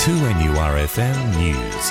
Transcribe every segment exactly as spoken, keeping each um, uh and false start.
two N U R F M News.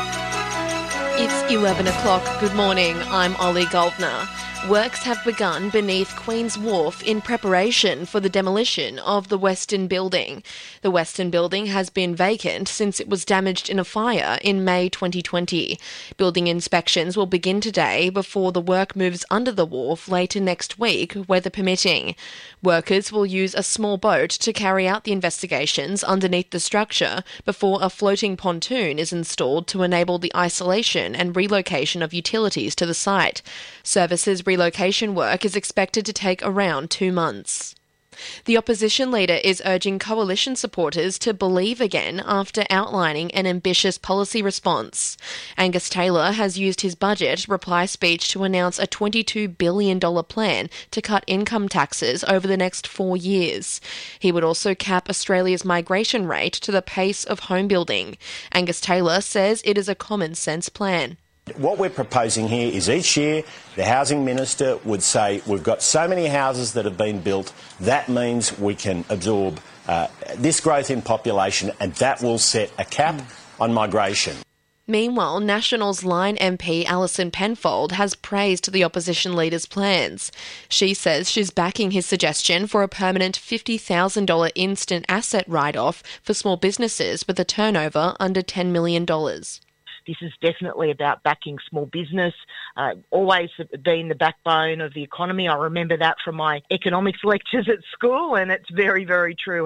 It's eleven o'clock. Good morning. I'm Ollie Goldner. Works have begun beneath Queen's Wharf in preparation for the demolition of the Western Building. The Western Building has been vacant since it was damaged in a fire in May twenty twenty. Building inspections will begin today before the work moves under the wharf later next week, weather permitting. Workers will use a small boat to carry out the investigations underneath the structure before a floating pontoon is installed to enable the isolation and relocation of utilities to the site. Services relocation work is expected to take around two months. The opposition leader is urging coalition supporters to believe again after outlining an ambitious policy response. Angus Taylor has used his budget reply speech to announce a twenty-two billion dollars plan to cut income taxes over the next four years. He would also cap Australia's migration rate to the pace of home building. Angus Taylor says it is a common sense plan. What we're proposing here is each year the Housing Minister would say we've got so many houses that have been built, that means we can absorb uh, this growth in population, and that will set a cap on migration. Meanwhile, Nationals Line M P Alison Penfold has praised the opposition leader's plans. She says she's backing his suggestion for a permanent fifty thousand dollars instant asset write-off for small businesses with a turnover under ten million dollars. This is definitely about backing small business, uh, always been the backbone of the economy. I remember that from my economics lectures at school, and it's very, very true.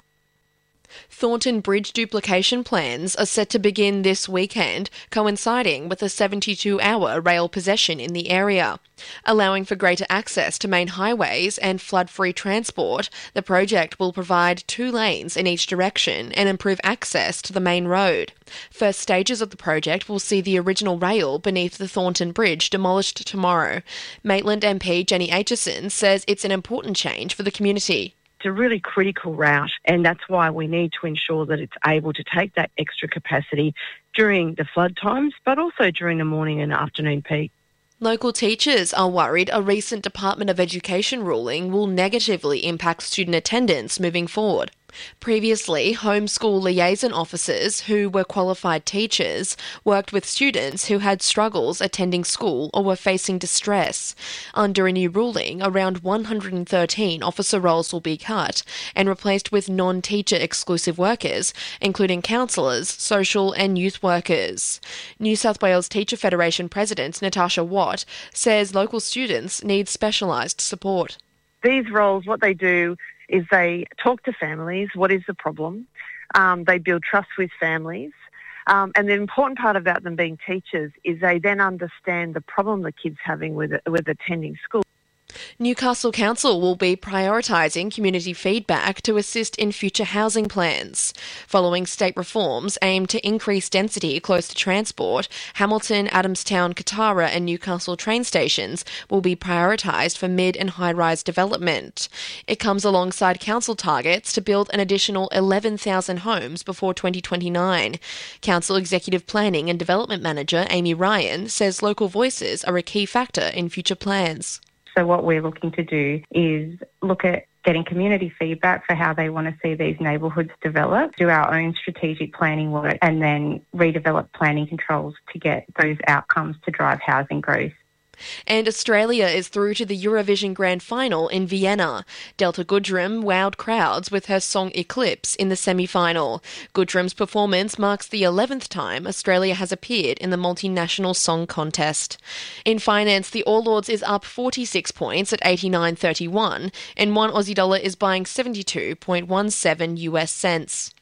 Thornton Bridge duplication plans are set to begin this weekend, coinciding with a seventy-two hour rail possession in the area. Allowing for greater access to main highways and flood-free transport, the project will provide two lanes in each direction and improve access to the main road. First stages of the project will see the original rail beneath the Thornton Bridge demolished tomorrow. Maitland M P Jenny Aitchison says it's an important change for the community. It's a really critical route, and that's why we need to ensure that it's able to take that extra capacity during the flood times, but also during the morning and afternoon peak. Local teachers are worried a recent Department of Education ruling will negatively impact student attendance moving forward. Previously, homeschool liaison officers who were qualified teachers worked with students who had struggles attending school or were facing distress. Under a new ruling, around one hundred thirteen officer roles will be cut and replaced with non-teacher exclusive workers, including counsellors, social and youth workers. New South Wales Teacher Federation President Natasha Watt says local students need specialised support. These roles, what they do is they talk to families, what is the problem, um, they build trust with families, um, and the important part about them being teachers is they then understand the problem the kid's having with, with attending school. Newcastle Council will be prioritising community feedback to assist in future housing plans. Following state reforms aimed to increase density close to transport, Hamilton, Adamstown, Katara and Newcastle train stations will be prioritised for mid and high-rise development. It comes alongside council targets to build an additional eleven thousand homes before twenty twenty-nine. Council Executive Planning and Development Manager Amy Ryan says local voices are a key factor in future plans. So what we're looking to do is look at getting community feedback for how they want to see these neighbourhoods develop, do our own strategic planning work, and then redevelop planning controls to get those outcomes to drive housing growth. And Australia is through to the Eurovision Grand Final in Vienna. Delta Goodrem wowed crowds with her song Eclipse in the semi-final. Goodrem's performance marks the eleventh time Australia has appeared in the multinational song contest. In finance, the All Ords is up forty-six points at eighty-nine thirty-one, and one Aussie dollar is buying seventy-two point one seven US cents.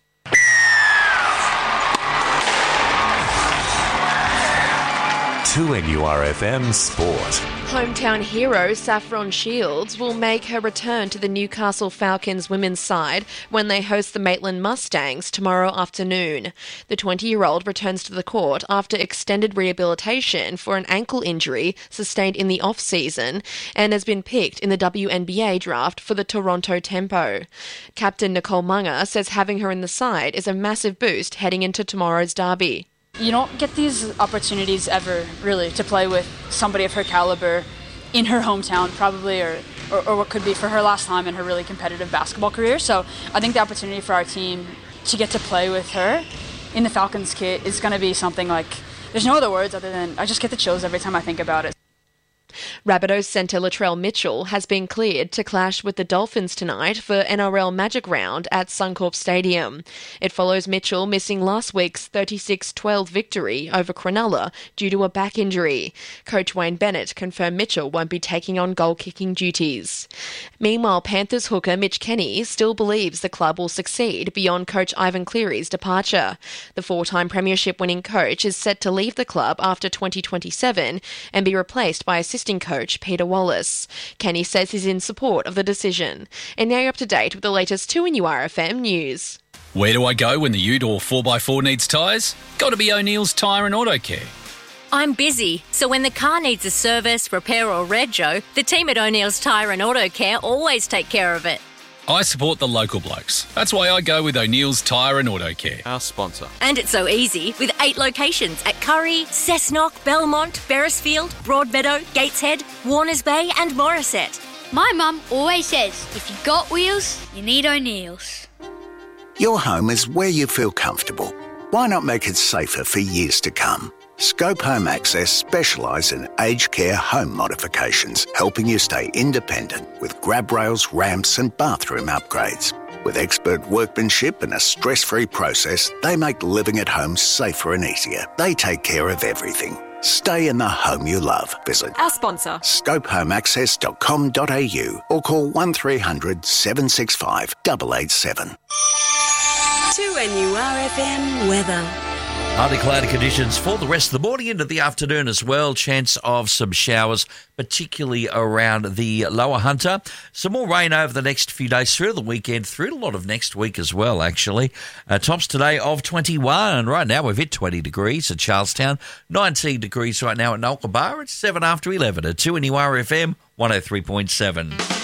two N U R F M Sport. Hometown hero Saffron Shields will make her return to the Newcastle Falcons women's side when they host the Maitland Mustangs tomorrow afternoon. The twenty-year-old returns to the court after extended rehabilitation for an ankle injury sustained in the off-season and has been picked in the W N B A draft for the Toronto Tempo. Captain Nicole Munger says having her in the side is a massive boost heading into tomorrow's derby. You don't get these opportunities ever, really, to play with somebody of her caliber in her hometown, probably, or, or, or what could be for her last time in her really competitive basketball career. So I think the opportunity for our team to get to play with her in the Falcons kit is going to be something like, there's no other words other than I just get the chills every time I think about it. Rabbitohs centre Latrell Mitchell has been cleared to clash with the Dolphins tonight for N R L Magic Round at Suncorp Stadium. It follows Mitchell missing last week's thirty-six twelve victory over Cronulla due to a back injury. Coach Wayne Bennett confirmed Mitchell won't be taking on goal-kicking duties. Meanwhile, Panthers hooker Mitch Kenny still believes the club will succeed beyond coach Ivan Cleary's departure. The four-time premiership-winning coach is set to leave the club after twenty twenty-seven and be replaced by assistant coach Peter Wallace. Kenny says he's in support of the decision. And now you're up to date with the latest two N U R F M news. Where do I go when the ute or four by four needs tyres? Got to be O'Neill's Tyre and Auto Care. I'm busy, so when the car needs a service, repair or rego, the team at O'Neill's Tyre and Auto Care always take care of it. I support the local blokes. That's why I go with O'Neill's Tyre and Auto Care. Our sponsor. And it's so easy with eight locations at Curry, Cessnock, Belmont, Beresfield, Broadmeadow, Gateshead, Warners Bay and Morisset. My mum always says, if you got wheels, you need O'Neill's. Your home is where you feel comfortable. Why not make it safer for years to come? Scope Home Access specialise in aged care home modifications, helping you stay independent with grab rails, ramps and bathroom upgrades. With expert workmanship and a stress-free process, they make living at home safer and easier. They take care of everything. Stay in the home you love. Visit our sponsor, scope home access dot com dot a u or call one three hundred seven six five eight eight seven. two N U R F M weather. Partly cloudy conditions for the rest of the morning into the afternoon as well. Chance of some showers, particularly around the Lower Hunter. Some more rain over the next few days through the weekend, through a lot of next week as well, actually. Uh, tops today of twenty-one. Right now we've hit twenty degrees at Charlestown, nineteen degrees right now at Nulka Bar. It's seven after eleven at two N U R F M one oh three point seven.